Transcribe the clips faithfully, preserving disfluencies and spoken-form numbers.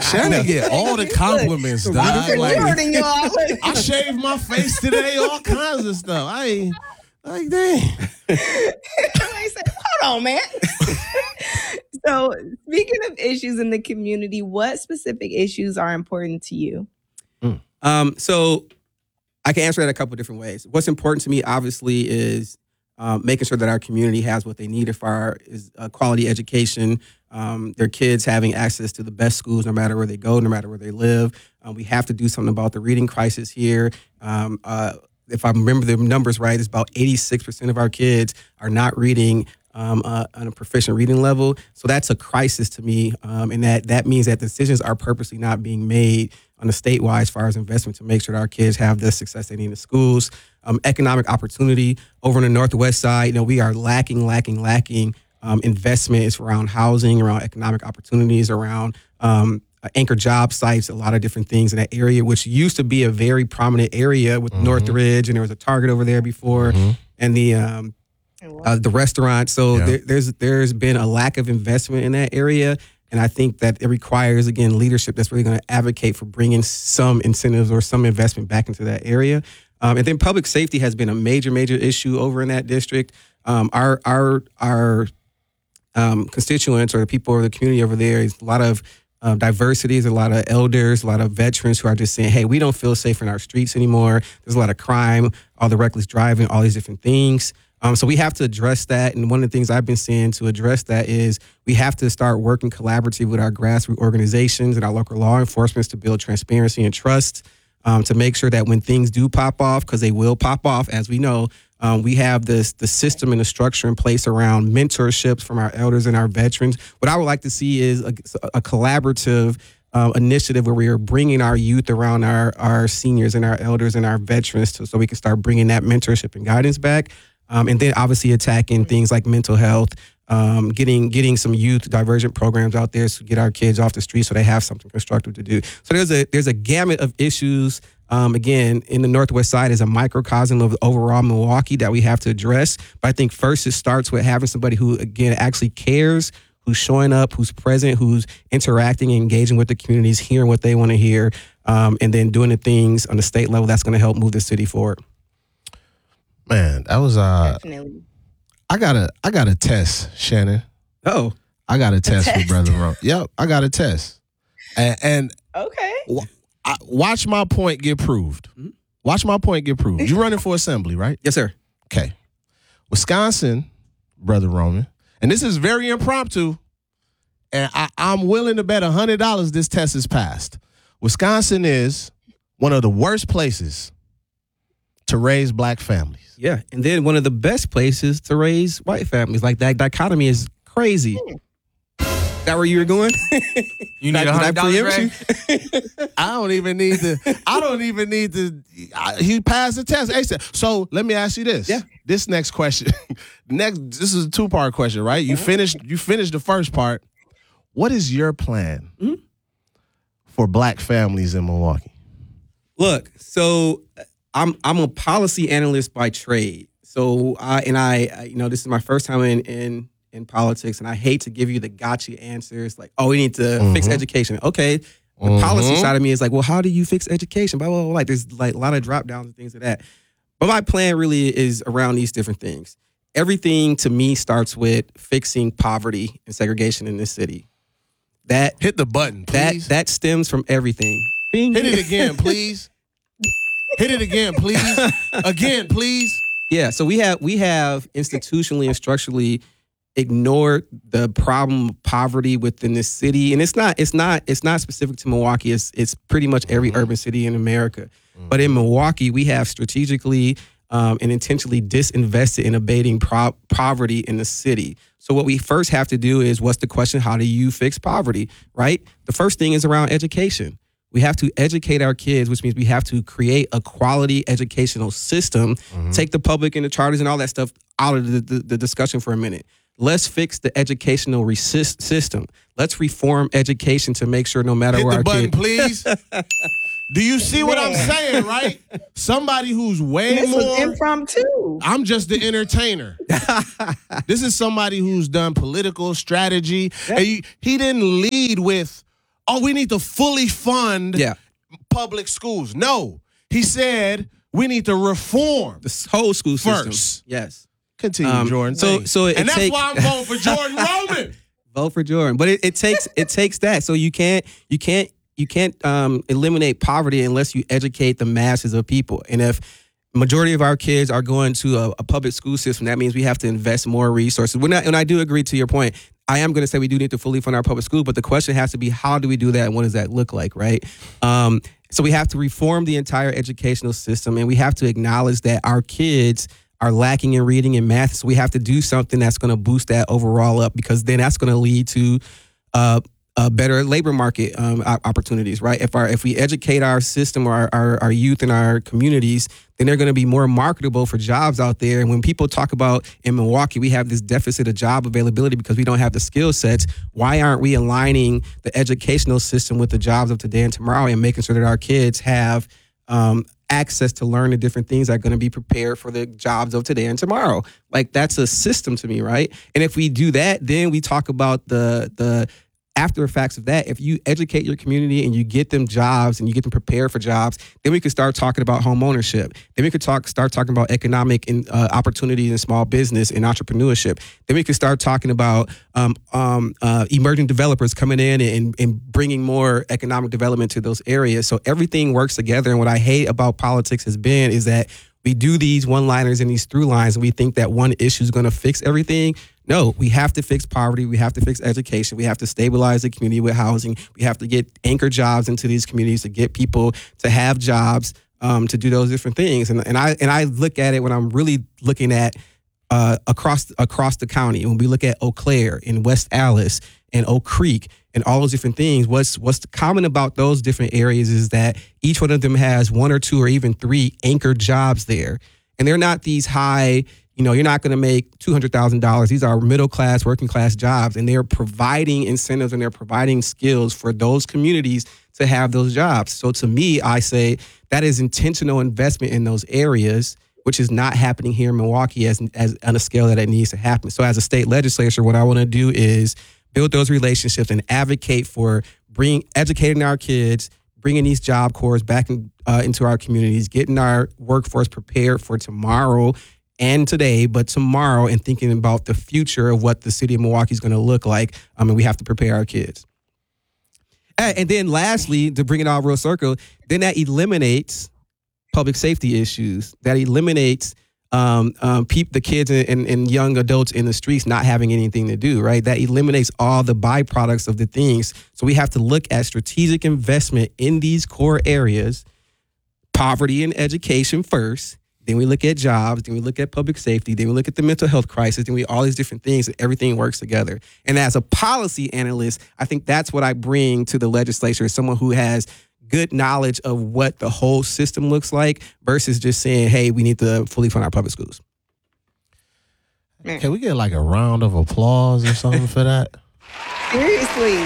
Shannon get all the compliments, dog. Like, I shaved my face today, all kinds of stuff. I ain't like, dang. I said, hold on, man. So, speaking of issues in the community, what specific issues are important to you? Mm. Um, so, I can answer that a couple of different ways. What's important to me, obviously, is um, making sure that our community has what they need as far as uh, quality education, um, their kids having access to the best schools no matter where they go, no matter where they live. Um, we have to do something about the reading crisis here. Um, uh, if I remember the numbers right, it's about eighty-six percent of our kids are not reading um, uh, on a proficient reading level. So that's a crisis to me, um, and that, that means that decisions are purposely not being made on a statewide as far as investment to make sure that our kids have the success they need in the schools. Um, economic opportunity over on the Northwest side, you know, we are lacking, lacking, lacking um, investments around housing, around economic opportunities, around um, anchor job sites, a lot of different things in that area, which used to be a very prominent area with mm-hmm. Northridge, and there was a Target over there before, mm-hmm. and the um, uh, the restaurant. So yeah. there, there's there's been a lack of investment in that area. And I think that it requires, again, leadership that's really going to advocate for bringing some incentives or some investment back into that area. Um, and then public safety has been a major, major issue over in that district. Um, our our our um, constituents or the people of the community over there is a lot of uh, diversity, there's a lot of elders, a lot of veterans who are just saying, hey, we don't feel safe in our streets anymore. There's a lot of crime, all the reckless driving, all these different things. Um, so we have to address that. And one of the things I've been seeing to address that is we have to start working collaboratively with our grassroots organizations and our local law enforcement to build transparency and trust, um, to make sure that when things do pop off, because they will pop off, as we know, um, we have this the system and the structure in place around mentorships from our elders and our veterans. What I would like to see is a, a collaborative uh, initiative where we are bringing our youth around our, our seniors and our elders and our veterans to, so we can start bringing that mentorship and guidance back. Um, and then obviously attacking things like mental health, um, getting getting some youth divergent programs out there to get our kids off the street so they have something constructive to do. So there's a there's a gamut of issues. Um, again, in the Northwest side is a microcosm of overall Milwaukee that we have to address. But I think first it starts with having somebody who, again, actually cares, who's showing up, who's present, who's interacting and engaging with the communities, hearing what they want to hear, um, and then doing the things on the state level that's going to help move the city forward. Man, that was uh Definitely. I got a I got a test, Shannon. Oh. I got a test, test. for Brother Ro. Yep, I got a test. And, and okay. W- I, watch my point get proved. Mm-hmm. Watch my point get proved. You running for assembly, right? Yes, sir. Okay. Wisconsin, Brother Roman, and this is very impromptu, and I, I'm willing to bet one hundred dollars this test is passed. Wisconsin is one of the worst places to raise black families. Yeah, and then one of the best places to raise white families. Like, that dichotomy is crazy. Is that where you were going? You need a hundred dollars, Ray? I don't even need to. I don't even need to. I, he passed the test. So let me ask you this. Yeah. This next question. Next, this is a two part question, right? You finished. You finished the first part. What is your plan mm-hmm. for black families in Milwaukee? Look, so I'm I'm a policy analyst by trade. So I and I, you know, this is my first time in in, in politics, and I hate to give you the gotcha answers like, oh, we need to mm-hmm. fix education. Okay, the mm-hmm. policy side of me is like, well, how do you fix education? Blah blah blah. Like, there's like a lot of drop downs and things like that. But my plan really is around these different things. Everything to me starts with fixing poverty and segregation in this city. That hit the button, please. That that stems from everything. Bing. Hit it again, please. Hit it again, please. Again, please. Yeah, so we have we have institutionally and structurally ignored the problem of poverty within this city, and it's not it's not it's not specific to Milwaukee. It's it's pretty much every mm-hmm. urban city in America. Mm-hmm. But in Milwaukee, we have strategically um, and intentionally disinvested in abating pro- poverty in the city. So what we first have to do is, what's the question? How do you fix poverty? Right. The first thing is around education. We have to educate our kids, which means we have to create a quality educational system, mm-hmm. take the public and the charters and all that stuff out of the, the, the discussion for a minute. Let's fix the educational resist system. Let's reform education to make sure no matter Hit where the our button, kid... please. Do you see what I'm saying, right? Somebody who's way this more... was impromptu. I'm just the entertainer. This is somebody who's done political strategy. Yeah. And he, he didn't lead with, oh, we need to fully fund Yeah. public schools. No. He said we need to reform The whole school system. first. Yes. Continue, Um, Jordan. so- Hey. so it and that's take- why I'm voting for Jordan Roman. Vote for Jordan. But it, it takes it takes that. So you can't you can't you can't um, eliminate poverty unless you educate the masses of people. And if majority of our kids are going to a, a public school system, that means we have to invest more resources. We're not, and I do agree to your point. I am going to say we do need to fully fund our public school, but the question has to be, how do we do that and what does that look like, right? Um, so we have to reform the entire educational system, and we have to acknowledge that our kids are lacking in reading and math. So we have to do something that's going to boost that overall up, because then that's going to lead to uh, uh, better labor market um, opportunities, right? If our if we educate our system or our, our, our youth in our communities, then they're going to be more marketable for jobs out there. And when people talk about in Milwaukee, we have this deficit of job availability because we don't have the skill sets. Why aren't we aligning the educational system with the jobs of today and tomorrow and making sure that our kids have um, access to learn the different things that are going to be prepared for the jobs of today and tomorrow? Like, that's a system to me, right? And if we do that, then we talk about the the after effects of that. If you educate your community and you get them jobs and you get them prepared for jobs, then we could start talking about home ownership. Then we could talk, start talking about economic and, uh, opportunities in small business and entrepreneurship. Then we could start talking about um, um, uh, emerging developers coming in and, and bringing more economic development to those areas. So everything works together. And what I hate about politics has been is that we do these one-liners and these through lines, and we think that one issue is going to fix everything. No, we have to fix poverty. We have to fix education. We have to stabilize the community with housing. We have to get anchor jobs into these communities to get people to have jobs, um, to do those different things. And, and I and I look at it when I'm really looking at uh, across across the county. When we look at Eau Claire and West Allis and Oak Creek and all those different things, what's what's common about those different areas is that each one of them has one or two or even three anchor jobs there. And they're not these high, you know, you're not going to make two hundred thousand dollars. These are middle class, working class jobs, and they're providing incentives and they're providing skills for those communities to have those jobs. So to me, I say that is intentional investment in those areas, which is not happening here in Milwaukee as, as on a scale that it needs to happen. So as a state legislature, what I want to do is build those relationships and advocate for bringing, educating our kids, bringing these job corps back in, uh, into our communities, getting our workforce prepared for tomorrow and today, but tomorrow, and thinking about the future of what the city of Milwaukee is going to look like. I mean, we have to prepare our kids. And, and then lastly, to bring it all real circle, then that eliminates public safety issues. That eliminates um, um, peop, the kids and, and, and young adults in the streets not having anything to do, right? That eliminates all the byproducts of the things. So we have to look at strategic investment in these core areas, poverty and education first. Then we look at jobs, then we look at public safety, then we look at the mental health crisis, then we all these different things, and everything works together. And as a policy analyst, I think that's what I bring to the legislature, as someone who has good knowledge of what the whole system looks like versus just saying, hey, we need to fully fund our public schools. Can we get like a round of applause or something for that? Seriously.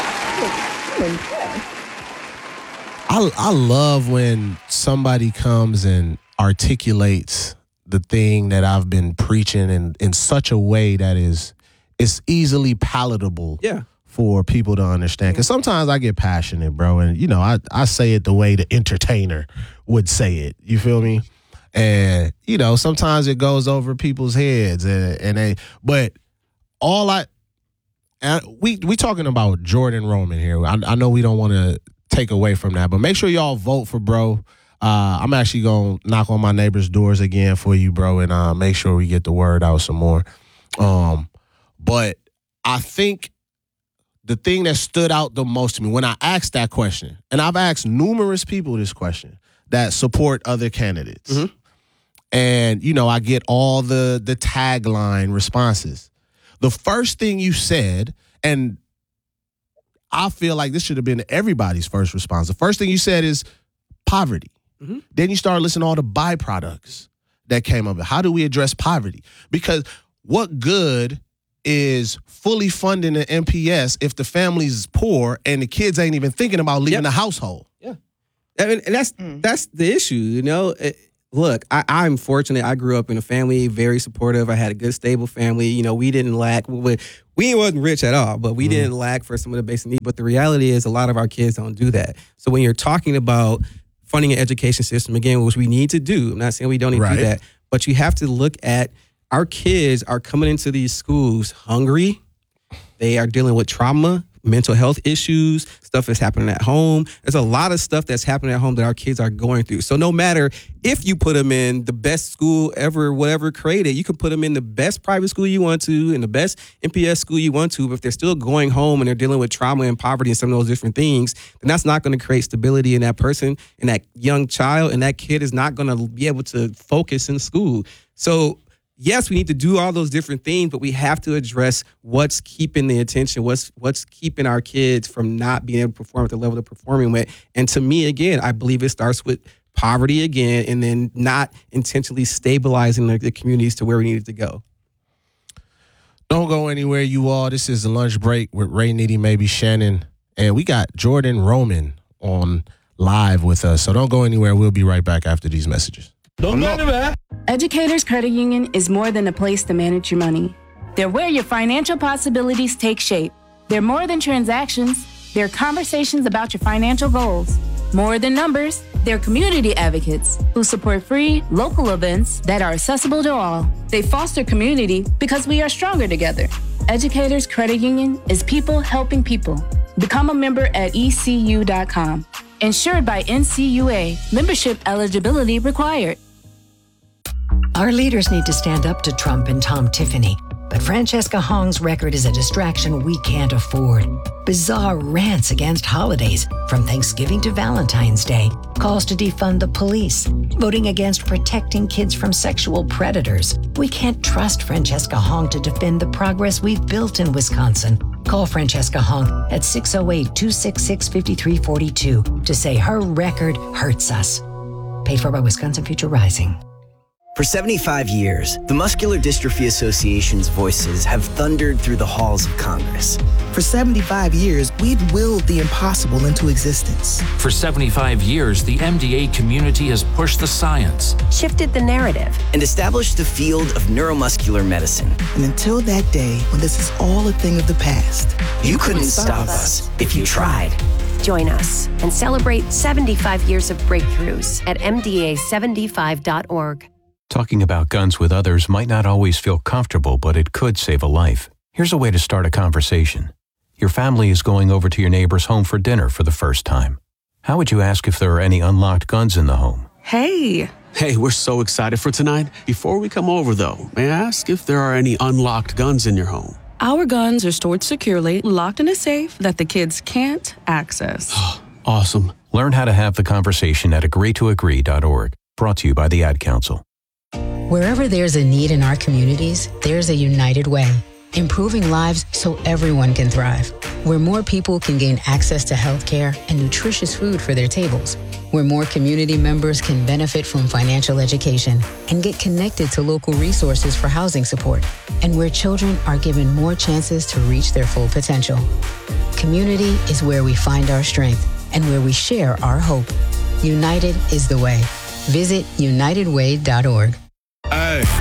I, I love when somebody comes and articulates the thing that I've been preaching in, in such a way that is it's easily palatable Yeah. for people to understand. Because sometimes I get passionate, bro, and, you know, I, I say it the way the entertainer would say it. You feel me? And, you know, sometimes it goes over people's heads. And, and they, but all I, and we we talking about Jordan Roman here. I, I know we don't want to take away from that, but make sure y'all vote for bro. Uh, I'm actually going to knock on my neighbor's doors again for you, bro, and uh, make sure we get the word out some more. Um, but I think the thing that stood out the most to me when I asked that question, and I've asked numerous people this question that support other candidates, Mm-hmm. and, you know, I get all the the tagline responses. The first thing you said, and I feel like this should have been everybody's first response. The first thing you said is poverty. Mm-hmm. Then you start listening to all the byproducts that came of it. How do we address poverty? Because what good is fully funding the M P S if the family's poor and the kids ain't even thinking about leaving Yep. the household? Yeah. I mean, and that's Mm. that's the issue, you know. It, Look, I, I'm fortunate. I grew up in a family, very supportive. I had a good, stable family. You know, we didn't lack. We, we wasn't rich at all, but we mm-hmm. didn't lack for some of the basic needs. But the reality is a lot of our kids don't do that. So when you're talking about funding an education system, again, which we need to do, I'm not saying we don't need right. to do that, but you have to look at our kids are coming into these schools hungry. They are dealing with trauma, mental health issues, stuff that's happening at home. There's a lot of stuff that's happening at home that our kids are going through. So no matter if you put them in the best school ever, whatever created, you can put them in the best private school you want to, in the best N P S school you want to, but if they're still going home and they're dealing with trauma and poverty and some of those different things, then that's not going to create stability in that person and that young child, and that kid is not going to be able to focus in school. So yes, we need to do all those different things, but we have to address what's keeping the attention, what's what's keeping our kids from not being able to perform at the level they're performing with. And to me, again, I believe it starts with poverty again, and then not intentionally stabilizing the, the communities to where we need it to go. Don't go anywhere, you all. This is the lunch break with Ray Nitty, maybe Shannon, and we got Jordan Roman on live with us. So don't go anywhere. We'll be right back after these messages. Don't go anywhere. Educators Credit Union is more than a place to manage your money. They're where your financial possibilities take shape. They're more than transactions. They're conversations about your financial goals. More than numbers, they're community advocates who support free, local events that are accessible to all. They foster community because we are stronger together. Educators Credit Union is people helping people. Become a member at E C U dot com. Insured by N C U A. Membership eligibility required. Our leaders need to stand up to Trump and Tom Tiffany, but Francesca Hong's record is a distraction we can't afford. Bizarre rants against holidays, from Thanksgiving to Valentine's Day, calls to defund the police, voting against protecting kids from sexual predators. We can't trust Francesca Hong to defend the progress we've built in Wisconsin. Call Francesca Hong at six oh eight, two six six, five three four two to say her record hurts us. Paid for by Wisconsin Future Rising. For seventy-five years, the Muscular Dystrophy Association's voices have thundered through the halls of Congress. For seventy-five years, we've willed the impossible into existence. For seventy-five years, the M D A community has pushed the science, shifted the narrative, and established the field of neuromuscular medicine. And until that day, when this is all a thing of the past, you, you couldn't, couldn't stop us if you tried. Join us and celebrate seventy-five years of breakthroughs at M D A seventy-five dot org. Talking about guns with others might not always feel comfortable, but it could save a life. Here's a way to start a conversation. Your family is going over to your neighbor's home for dinner for the first time. How would you ask if there are any unlocked guns in the home? Hey. Hey, we're so excited for tonight. Before we come over, though, may I ask if there are any unlocked guns in your home? Our guns are stored securely, locked in a safe that the kids can't access. Awesome. Learn how to have the conversation at agree to agree dot org. Brought to you by the Ad Council. Wherever there's a need in our communities, there's a United Way, improving lives so everyone can thrive. Where more people can gain access to healthcare and nutritious food for their tables. Where more community members can benefit from financial education and get connected to local resources for housing support. And where children are given more chances to reach their full potential. Community is where we find our strength and where we share our hope. United is the way. Visit united way dot org.